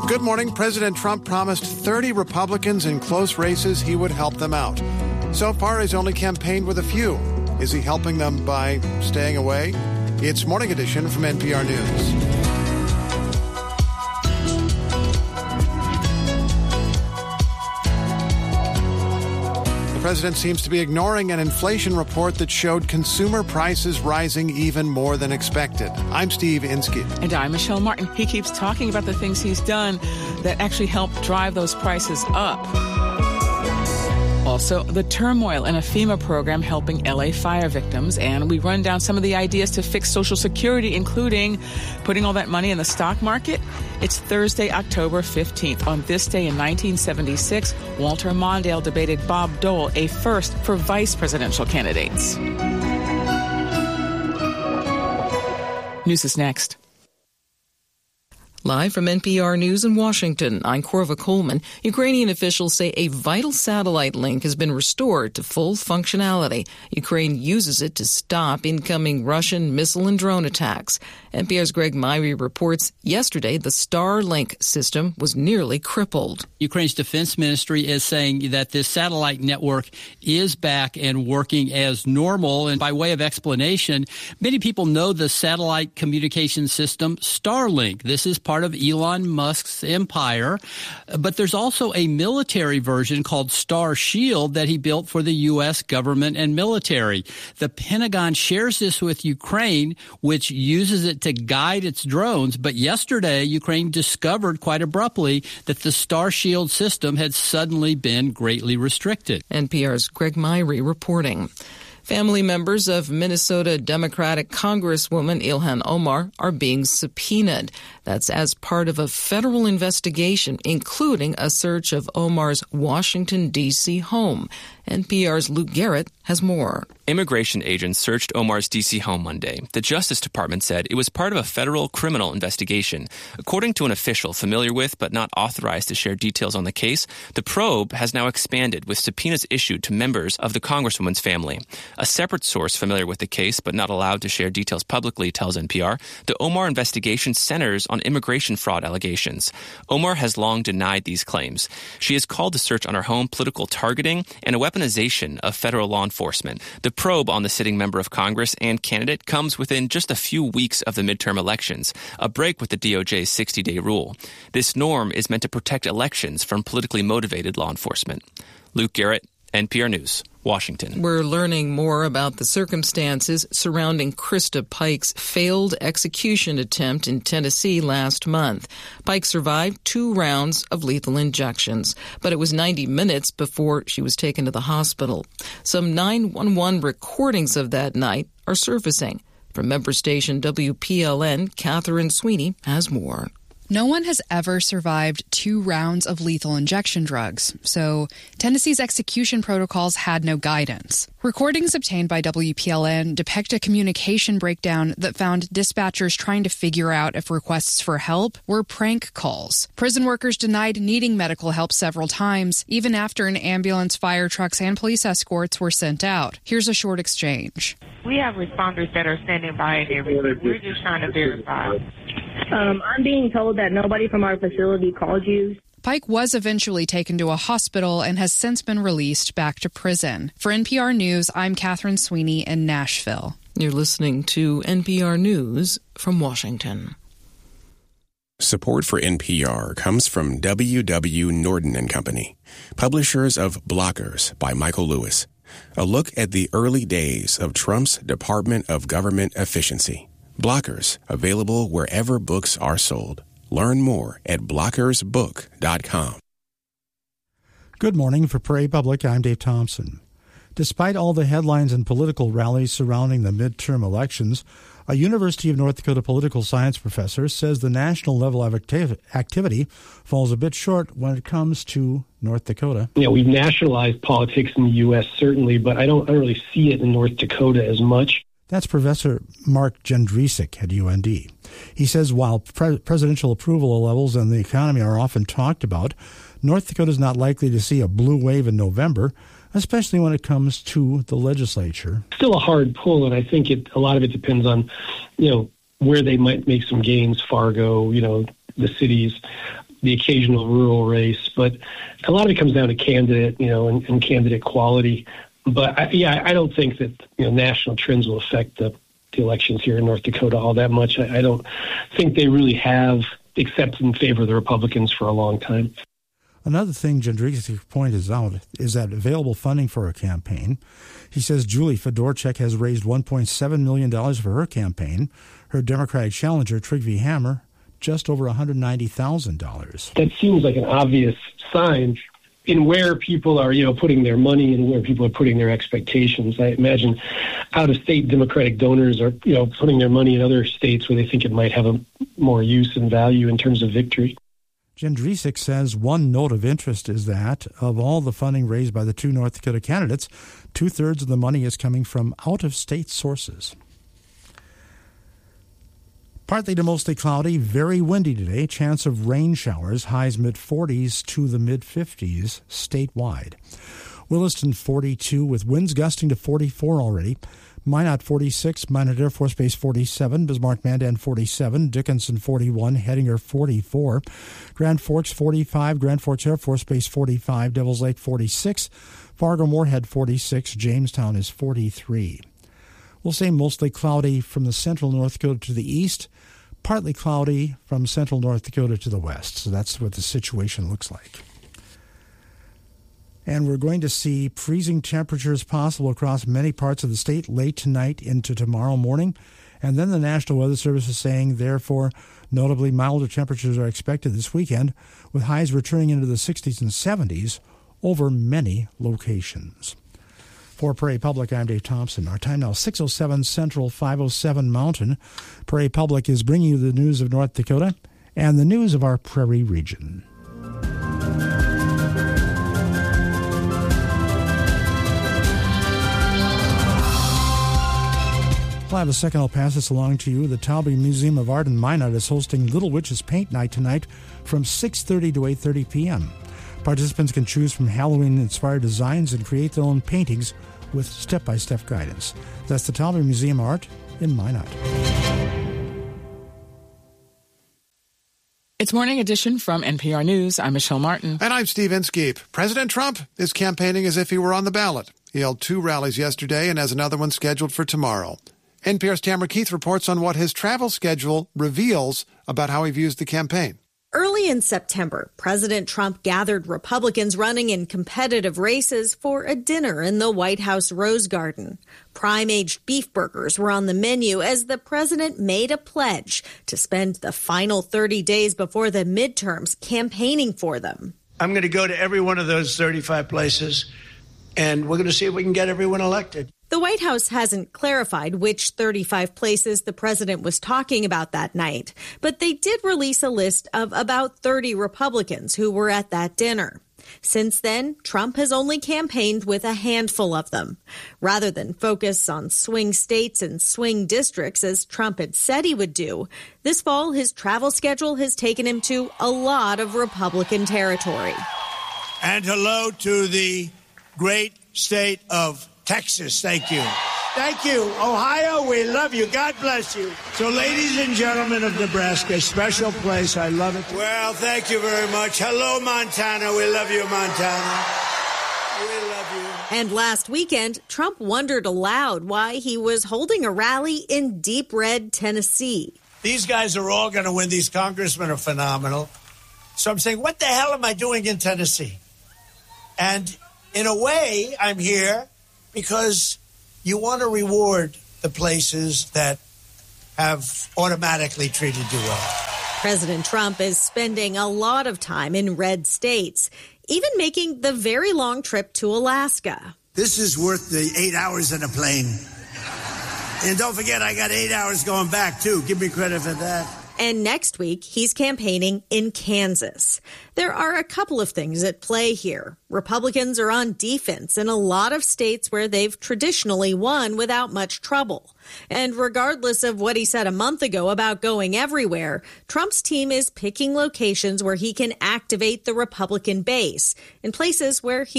Good morning. President Trump promised 30 Republicans in close races he would help them out. So far, he's only campaigned with a few. Is he helping them by staying away? It's Morning Edition from NPR News. The president seems to be ignoring an inflation report that showed consumer prices rising even more than expected. I'm Steve Inskeep. And I'm Michelle Martin. He keeps talking about the things he's done that actually help drive those prices up. Also, the turmoil in a FEMA program helping L.A. fire victims. And we run down some of the ideas to fix Social Security, including putting all that money in the stock market. It's Thursday, October 15th. On this day in 1976, Walter Mondale debated Bob Dole, a first for vice presidential candidates. News is next. Live from NPR News in Washington, I'm Korva Coleman. Ukrainian officials say a vital satellite link has been restored to full functionality. Ukraine uses it to stop incoming Russian missile and drone attacks. NPR's Greg Myrie reports yesterday the Starlink system was nearly crippled. Ukraine's defense ministry is saying that this satellite network is back and working as normal. And by way of explanation, many people know the satellite communication system Starlink. This is part of Elon Musk's empire. But there's also a military version called Star Shield that he built for the U.S. government and military. The Pentagon shares this with Ukraine, which uses it to guide its drones. But yesterday, Ukraine discovered quite abruptly that the Star Shield system had suddenly been greatly restricted. NPR's Greg Myrie reporting. Family members of Minnesota Democratic Congresswoman Ilhan Omar are being subpoenaed. That's as part of a federal investigation, including a search of Omar's Washington, D.C. home. NPR's Luke Garrett has more. Immigration agents searched Omar's D.C. home Monday. The Justice Department said it was part of a federal criminal investigation. According to an official familiar with but not authorized to share details on the case, the probe has now expanded with subpoenas issued to members of the Congresswoman's family. A separate source familiar with the case but not allowed to share details publicly tells NPR the Omar investigation centers on immigration fraud allegations. Omar has long denied these claims. She has called the search on her home political targeting and a weaponization of federal law enforcement. The probe on the sitting member of Congress and candidate comes within just a few weeks of the midterm elections, a break with the DOJ's 60-day rule. This norm is meant to protect elections from politically motivated law enforcement. Luke Garrett, NPR News, Washington. We're learning more about the circumstances surrounding Krista Pike's failed execution attempt in Tennessee last month. Pike survived 2 rounds of lethal injections, but it was 90 minutes before she was taken to the hospital. Some 911 recordings of that night are surfacing. From member station WPLN, Catherine Sweeney has more. No one has ever survived 2 rounds of lethal injection drugs, so Tennessee's execution protocols had no guidance. Recordings obtained by WPLN depict a communication breakdown that found dispatchers trying to figure out if requests for help were prank calls. Prison workers denied needing medical help several times, even after an ambulance, fire trucks, and police escorts were sent out. Here's a short exchange. We have responders that are standing by and everything. We're just trying to verify. I'm being told that nobody from our facility called you. Pike was eventually taken to a hospital and has since been released back to prison. For NPR News, I'm Catherine Sweeney in Nashville. You're listening to NPR News from Washington. Support for NPR comes from W.W. Norton & Company, publishers of Blockers by Michael Lewis. A look at the early days of Trump's Department of Government Efficiency. Blockers, available wherever books are sold. Learn more at blockersbook.com. Good morning. For Prairie Public, I'm Dave Thompson. Despite all the headlines and political rallies surrounding the midterm elections, a University of North Dakota political science professor says the national level of activity falls a bit short when it comes to North Dakota. We've nationalized politics in the U.S., certainly, but I don't really see it in North Dakota as much. That's Professor Mark Jędrzejczyk at UND. He says while presidential approval levels and the economy are often talked about, North Dakota is not likely to see a blue wave in November, especially when it comes to the legislature. Still a hard pull, and I think a lot of it depends on, where they might make some gains. Fargo, the cities, the occasional rural race. But a lot of it comes down to candidate, and candidate quality. But I don't think that national trends will affect the elections here in North Dakota all that much. I don't think they really have, except in favor of the Republicans for a long time. Another thing Jędrzejczyk points out is that available funding for her campaign. He says Julie Fedorchak has raised $1.7 million for her campaign. Her Democratic challenger, Trygve Hammer, just over $190,000. That seems like an obvious sign in where people are, putting their money and where people are putting their expectations. I imagine out-of-state Democratic donors are, putting their money in other states where they think it might have a more use and value in terms of victory. Jędrzejczyk says one note of interest is that of all the funding raised by the two North Dakota candidates, 2/3 of the money is coming from out-of-state sources. Partly to mostly cloudy, very windy today. Chance of rain showers, highs mid-40s to the mid-50s statewide. Williston 42 with winds gusting to 44 already. Minot 46, Minot Air Force Base 47, Bismarck-Mandan 47, Dickinson 41, Hettinger 44, Grand Forks 45, Grand Forks Air Force Base 45, Devils Lake 46, Fargo-Moorhead 46, Jamestown is 43. We'll say mostly cloudy from the central North Dakota to the east, partly cloudy from central North Dakota to the west. So that's what the situation looks like. And we're going to see freezing temperatures possible across many parts of the state late tonight into tomorrow morning. And then the National Weather Service is saying, therefore, notably milder temperatures are expected this weekend, with highs returning into the 60s and 70s over many locations. For Prairie Public, I'm Dave Thompson. Our time now, 6:07 Central, 5:07 Mountain. Prairie Public is bringing you the news of North Dakota and the news of our Prairie region. Well, I have a second. I'll pass this along to you. The Talby Museum of Art in Minot is hosting Little Witches Paint Night tonight from 6:30 to 8:30 p.m. Participants can choose from Halloween-inspired designs and create their own paintings with step-by-step guidance. That's the Talby Museum of Art in Minot. It's Morning Edition from NPR News. I'm Michelle Martin. And I'm Steve Inskeep. President Trump is campaigning as if he were on the ballot. He held 2 rallies yesterday and has another one scheduled for tomorrow. NPR's Tamara Keith reports on what his travel schedule reveals about how he views the campaign. Early in September, President Trump gathered Republicans running in competitive races for a dinner in the White House Rose Garden. Prime-aged beef burgers were on the menu as the president made a pledge to spend the final 30 days before the midterms campaigning for them. I'm going to go to every one of those 35 places, and we're going to see if we can get everyone elected. The White House hasn't clarified which 35 places the president was talking about that night, but they did release a list of about 30 Republicans who were at that dinner. Since then, Trump has only campaigned with a handful of them. Rather than focus on swing states and swing districts as Trump had said he would do, this fall his travel schedule has taken him to a lot of Republican territory. And hello to the great state of Texas. Thank you. Thank you. Ohio, we love you. God bless you. So, ladies and gentlemen of Nebraska, special place. I love it. Well, thank you very much. Hello, Montana. We love you, Montana. We love you. And last weekend, Trump wondered aloud why he was holding a rally in deep red Tennessee. These guys are all going to win. These congressmen are phenomenal. So I'm saying, what the hell am I doing in Tennessee? And in a way, I'm here because you want to reward the places that have automatically treated you well. President Trump is spending a lot of time in red states, even making the very long trip to Alaska. This is worth the 8 hours in a plane. And don't forget, I got 8 hours going back, too. Give me credit for that. And next week, he's campaigning in Kansas. There are a couple of things at play here. Republicans are on defense in a lot of states where they've traditionally won without much trouble. And regardless of what he said a month ago about going everywhere, Trump's team is picking locations where he can activate the Republican base in places where he